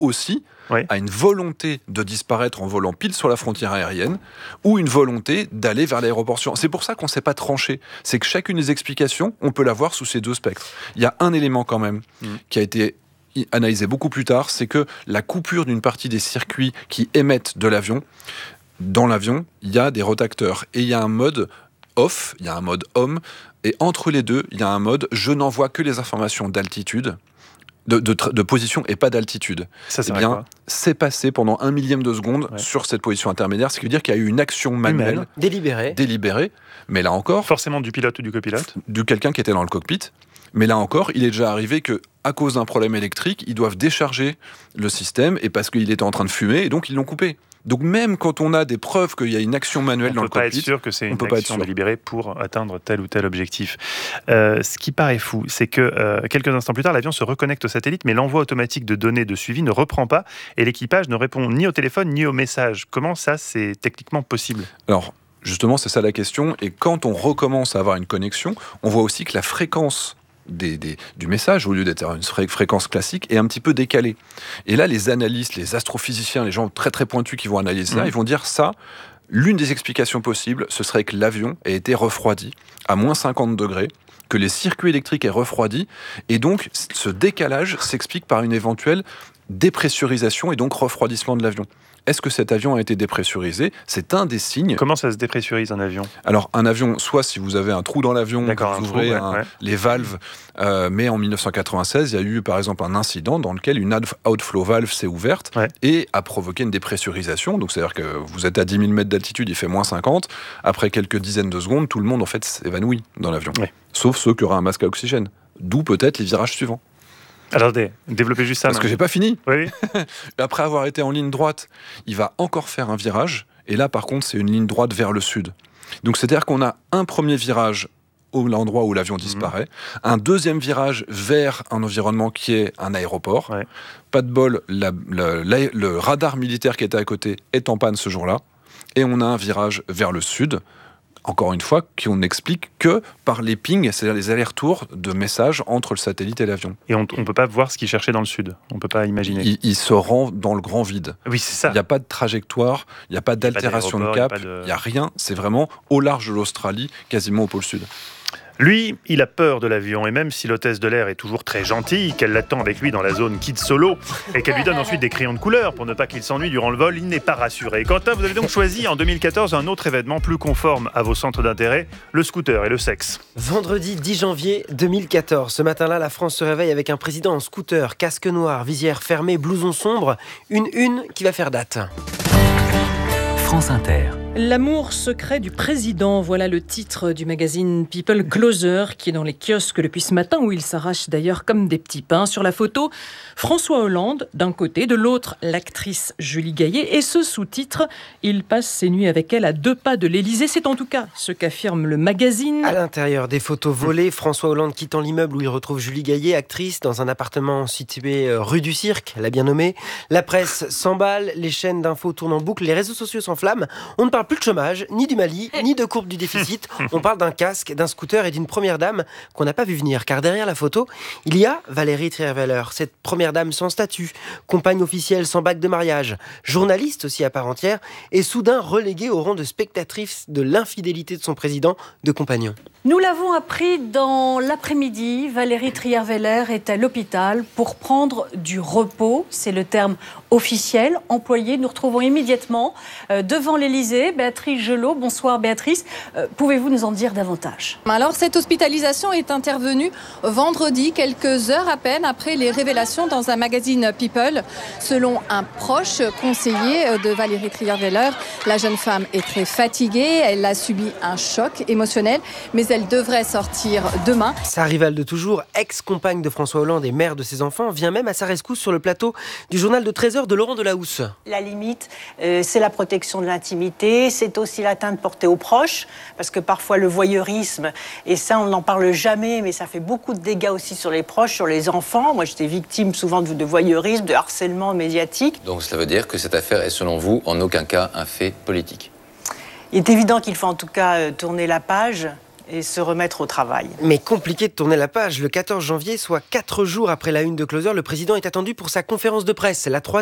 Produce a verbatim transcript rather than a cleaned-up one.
aussi oui. à une volonté de disparaître en volant pile sur la frontière aérienne ou une volonté d'aller vers l'aéroport suivant. C'est pour ça qu'on ne sait pas trancher. C'est que chacune des explications, on peut la voir sous ces deux spectres. Il y a un élément quand même mmh. qui a été analysé beaucoup plus tard, c'est que la coupure d'une partie des circuits qui émettent de l'avion, dans l'avion, il y a des rotacteurs et il y a un mode off, il y a un mode home, et entre les deux, il y a un mode je n'envoie que les informations d'altitude, de, de, de position et pas d'altitude. Ça, c'est eh bien, c'est passé pendant un millième de seconde ouais. sur cette position intermédiaire, ce qui veut dire qu'il y a eu une action manuelle, Humaine. délibérée, délibérée, mais là encore, forcément du pilote ou du copilote, de quelqu'un qui était dans le cockpit. Mais là encore, il est déjà arrivé que, à cause d'un problème électrique, ils doivent décharger le système et parce qu'il était en train de fumer, et donc ils l'ont coupé. Donc même quand on a des preuves qu'il y a une action manuelle on dans le cockpit, on peut pas être sûr que c'est une action délibérée pour atteindre tel ou tel objectif. Euh, ce qui paraît fou, c'est que euh, quelques instants plus tard, l'avion se reconnecte au satellite, mais l'envoi automatique de données de suivi ne reprend pas et l'équipage ne répond ni au téléphone ni au message. Comment ça, c'est techniquement possible ? Alors, justement, c'est ça la question. Et quand on recommence à avoir une connexion, on voit aussi que la fréquence Des, des, du message, au lieu d'être une fré- fréquence classique, est un petit peu décalée. Et là, les analystes, les astrophysiciens, les gens très très pointus qui vont analyser ça, mmh. ils vont dire ça, l'une des explications possibles, ce serait que l'avion ait été refroidi à moins cinquante degrés, que les circuits électriques aient refroidi, et donc ce décalage s'explique par une éventuelle dépressurisation et donc refroidissement de l'avion. Est-ce que cet avion a été dépressurisé ? C'est un des signes. Comment ça se dépressurise un avion ? Alors un avion, soit si vous avez un trou dans l'avion, D'accord, vous un ouvrez trou, un, ouais, ouais. les valves, euh, mais en dix-neuf cent quatre-vingt-seize, il y a eu par exemple un incident dans lequel une outflow valve s'est ouverte ouais. et a provoqué une dépressurisation. Donc c'est-à-dire que vous êtes à dix mille mètres d'altitude, il fait moins cinquante. Après quelques dizaines de secondes, tout le monde en fait s'évanouit dans l'avion. Ouais. Sauf ceux qui auraient un masque à oxygène. D'où peut-être les virages suivants. Alors, développez juste ça. Parce que j'ai pas fini. Oui. Après avoir été en ligne droite, il va encore faire un virage. Et là, par contre, c'est une ligne droite vers le sud. Donc, c'est-à-dire qu'on a un premier virage au l'endroit où l'avion disparaît, mmh. un deuxième virage vers un environnement qui est un aéroport. Ouais. Pas de bol, la, la, la, le radar militaire qui était à côté est en panne ce jour-là. Et on a un virage vers le sud. Encore une fois, qu'on n'explique que par les pings, c'est-à-dire les allers-retours de messages entre le satellite et l'avion. Et on ne peut pas voir ce qu'il cherchait dans le sud. On ne peut pas imaginer. Il, il se rend dans le grand vide. Oui, c'est ça. Il n'y a pas de trajectoire, il n'y a pas d'altération de cap, il n'y a, de... a rien. C'est vraiment au large de l'Australie, quasiment au pôle sud. Lui, il a peur de l'avion, et même si l'hôtesse de l'air est toujours très gentille, qu'elle l'attend avec lui dans la zone Kid Solo, et qu'elle lui donne ensuite des crayons de couleur pour ne pas qu'il s'ennuie durant le vol, il n'est pas rassuré. Quentin, vous avez donc choisi en deux mille quatorze un autre événement plus conforme à vos centres d'intérêt, le scooter et le sexe. Vendredi dix janvier deux mille quatorze, ce matin-là, la France se réveille avec un président en scooter, casque noir, visière fermée, blouson sombre, une une qui va faire date. France Inter. L'amour secret du président, voilà le titre du magazine People Closer qui est dans les kiosques depuis ce matin où il s'arrache d'ailleurs comme des petits pains. Sur la photo, François Hollande d'un côté, de l'autre l'actrice Julie Gaillet et ce sous-titre, il passe ses nuits avec elle à deux pas de l'Élysée. C'est en tout cas ce qu'affirme le magazine. À l'intérieur, des photos volées, François Hollande quittant l'immeuble où il retrouve Julie Gaillet, actrice, dans un appartement situé rue du Cirque, l'a bien nommé. La presse s'emballe, les chaînes d'infos tournent en boucle, les réseaux sociaux s'enflamment. On ne parle plus de chômage, ni du Mali, ni de courbe du déficit. On parle d'un casque, d'un scooter et d'une première dame qu'on n'a pas vu venir. Car derrière la photo, il y a Valérie Trierweiler, cette première dame sans statut, compagne officielle sans bague de mariage, journaliste aussi à part entière, et soudain reléguée au rang de spectatrice de l'infidélité de son président, de compagnon. Nous l'avons appris dans l'après-midi, Valérie Trierweiler est à l'hôpital pour prendre du repos. C'est le terme officiel employé. Nous retrouvons immédiatement euh, devant l'Élysée Béatrice Gelot. Bonsoir Béatrice. Euh, pouvez-vous nous en dire davantage ? Alors cette hospitalisation est intervenue vendredi, quelques heures à peine après les révélations dans un magazine People. Selon un proche conseiller de Valérie Trierweiler, la jeune femme est très fatiguée. Elle a subi un choc émotionnel, mais elle devrait sortir demain. Sa rivale de toujours, ex-compagne de François Hollande et mère de ses enfants, vient même à sa rescousse sur le plateau du journal de treize heures de Laurent Delahousse. La limite, euh, c'est la protection de l'intimité, c'est aussi l'atteinte portée aux proches, parce que parfois le voyeurisme, et ça on n'en parle jamais, mais ça fait beaucoup de dégâts aussi sur les proches, sur les enfants. Moi j'étais victime souvent de, de voyeurisme, de harcèlement médiatique. Donc cela veut dire que cette affaire est selon vous en aucun cas un fait politique ? Il est évident qu'il faut en tout cas euh, tourner la page. et se remettre au travail. Mais compliqué de tourner la page. Le quatorze janvier, soit quatre jours après la une de Closer, le président est attendu pour sa conférence de presse. La